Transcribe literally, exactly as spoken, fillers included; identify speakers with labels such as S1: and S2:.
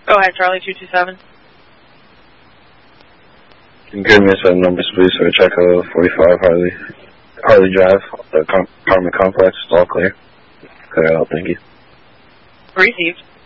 S1: Go ahead, Charlie two two seven.
S2: Can you give me some numbers, please, for check out forty-five Harley Harley Drive, the com apartment complex. It's all clear. Clear out, thank you.
S1: Received.